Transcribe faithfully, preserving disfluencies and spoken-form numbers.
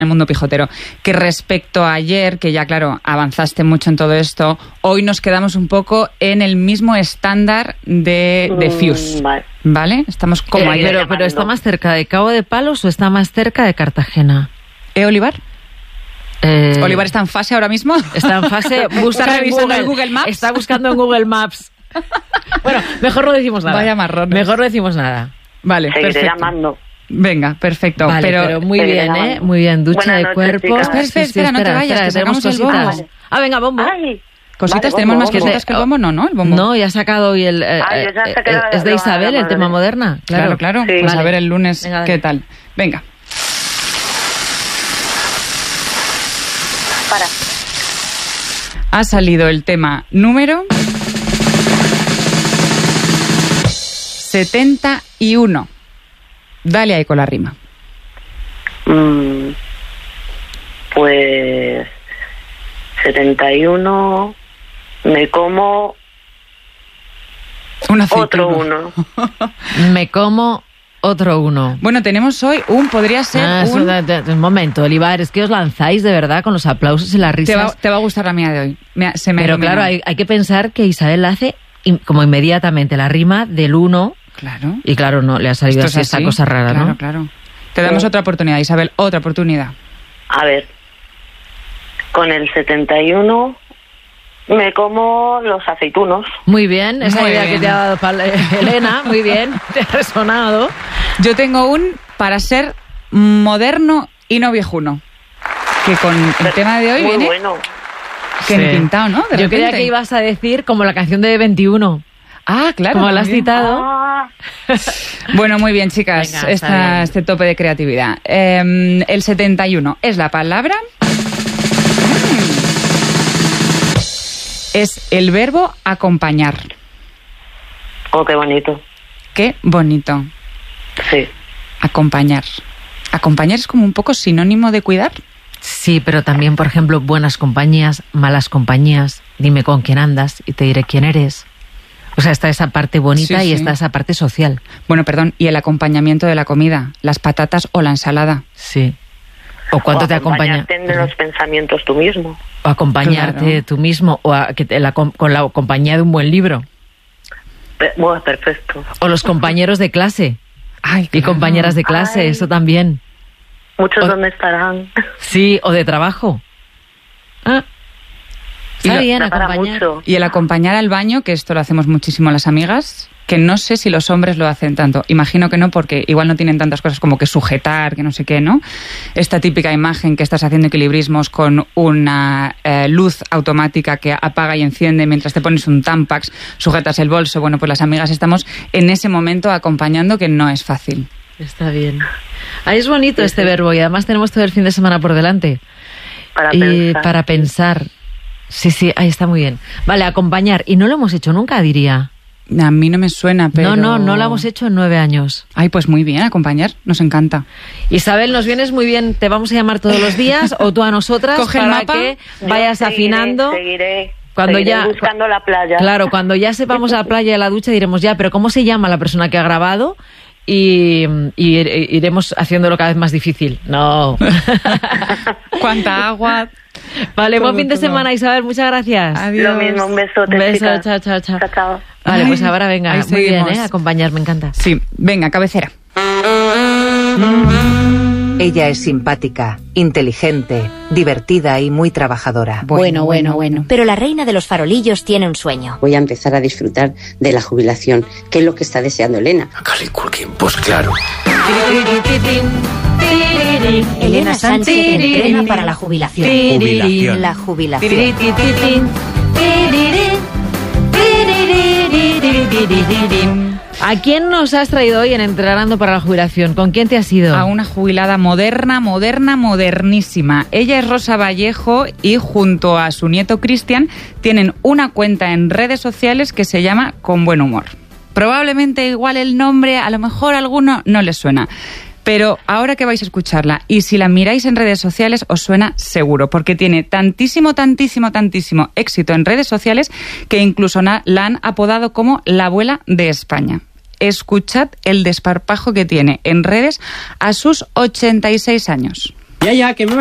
el mundo pijotero, que respecto a ayer, que ya claro, avanzaste mucho en todo esto, hoy nos quedamos un poco en el mismo estándar de, de Fuse, Mm, vale. ¿vale? Estamos como Eh, ayer. pero, pero ¿está más cerca de Cabo de Palos o está más cerca de Cartagena? ¿Eh, Olivar? Eh, ¿Olivar está en fase ahora mismo? Está en fase, busca ¿Está en revisando Google, el Google Maps? Está buscando en Google Maps. Bueno, mejor no decimos nada. Vaya marrones. Mejor no decimos nada. Vale, Seguiré perfecto. llamando. Venga, perfecto. Vale, pero, pero, muy Seguiré bien, ¿eh? grabando. Muy bien, ducha Buenas de noches, cuerpo. chicas. Espera, espera, espera, no te vayas, que tenemos sacamos el cositas. bombo. Ah, venga, bombo. Ay, cositas, vale, tenemos bombo, más bombo. cositas que el bombo, no, ¿no? El bombo. No, ya ha sacado hoy el... eh, Ay, ya eh, se queda- es de lo- Isabel, lo- el tema moderna. Claro, claro. Sí. Pues a Vale. ver el lunes Venga, qué dale. tal. Venga. Para. Ha salido el tema número setenta y uno. Dale ahí con la rima. Mm, pues setenta y uno, me como Un aceituno. otro uno. Me como otro uno. Bueno, tenemos hoy un, podría ser Ah, eso un... da- da- un momento, Olivar, es que os lanzáis de verdad con los aplausos y las Te risas. va, te va a gustar la mía de hoy. Mira, se me ha Pero iluminado. claro, hay, hay que pensar que Isabel hace in- como inmediatamente la rima del uno Claro. y claro, no, le ha salido Esto así es esta así. cosa rara, claro, ¿no? Claro, Te damos Sí. otra oportunidad, Isabel, otra oportunidad. A ver, con el setenta y uno me como los aceitunos. Muy bien, esa Muy idea bien. que te ha dado Pal- Elena, muy bien, te ha resonado. Yo tengo un para ser moderno y no viejuno. Que con el tema de hoy Muy viene bueno. que Sí. ni pintado, ¿no? De Yo creía repente. que ibas a decir como la canción de veintiuno, Ah, claro. como la has muy bien. citado. Ah, Bueno, muy bien, chicas. Venga, está Esta- bien. este tope de creatividad. Eh, el setenta y uno es la palabra. Mm. Es el verbo acompañar. oh, qué bonito. Qué bonito. Sí. Acompañar. Acompañar es como un poco sinónimo de cuidar. Sí, pero también, por ejemplo, buenas compañías, malas compañías, dime con quién andas y te diré quién eres. O sea, está esa parte bonita Sí, y sí. está esa parte social. Bueno, perdón, y el acompañamiento de la comida, las patatas o la ensalada. Sí. O cuánto o te acompaña. acompañarte en los pensamientos tú mismo. O acompañarte Claro. tú mismo, o a- que te- la com- con la compañía de un buen libro. Pe- Bueno, perfecto. O los compañeros de clase Ay, y claro. compañeras de clase, Ay. eso también. Muchos O- dónde estarán. Sí, o de trabajo. Ah, Y está lo- bien Da para acompañar. mucho. Y el acompañar al baño, que esto lo hacemos muchísimo las amigas, que no sé si los hombres lo hacen tanto. Imagino que no, porque igual no tienen tantas cosas como que sujetar, que no sé qué, ¿no? Esta típica imagen que estás haciendo equilibrismos con una eh, luz automática que apaga y enciende mientras te pones un Tampax, sujetas el bolso. Bueno, pues las amigas estamos en ese momento acompañando, que no es fácil. Está bien. Ah, es bonito este verbo y además tenemos todo el fin de semana por delante. Para y pensar. para pensar. Sí, sí, ahí está muy bien. Vale, acompañar. Y no lo hemos hecho nunca, diría. A mí no me suena, pero... No, no, no lo hemos hecho en nueve años. Ay, pues muy bien, acompañar, nos encanta. Isabel, nos vienes muy bien. Te vamos a llamar todos los días o tú a nosotras Coge el para mapa. que Yo vayas seguiré, afinando. Seguiré, Cuando seguiré ya- buscando la playa. Claro, cuando ya sepamos la playa y la ducha diremos ya, pero ¿cómo se llama la persona que ha grabado? Y, y iremos haciéndolo cada vez más difícil. No. ¿Cuánta agua? Vale, Todo, buen fin de todo. semana, Isabel. Muchas gracias. Adiós. Lo mismo, un besote, Un beso, chicas. chao, chao, chao. Chao, chao. Vale, Ay, pues ahora venga. ahí Muy bien, seguimos. ¿eh? Acompañar, me encanta. Sí, venga, cabecera. Ella es simpática, inteligente, divertida y muy trabajadora. Bueno, bueno, bueno. Pero la reina de los farolillos tiene un sueño. Voy a empezar a disfrutar de la jubilación, que es lo que está deseando Elena. Macaulay Culkin, pues claro. Elena Sánchez entrena para la jubilación. Jubilación. La jubilación. ¿A quién nos has traído hoy en Entrenando para la Jubilación? ¿Con quién te has ido? A una jubilada moderna, moderna, modernísima. Ella es Rosa Vallejo y junto a su nieto Cristian tienen una cuenta en redes sociales que se llama Con Buen Humor. Probablemente igual el nombre, a lo mejor a alguno no les suena. Pero ahora que vais a escucharla, y si la miráis en redes sociales, os suena seguro, porque tiene tantísimo, tantísimo, tantísimo éxito en redes sociales que incluso na- la han apodado como la abuela de España. Escuchad el desparpajo que tiene en redes a sus ochenta y seis años. Ya, ya, que me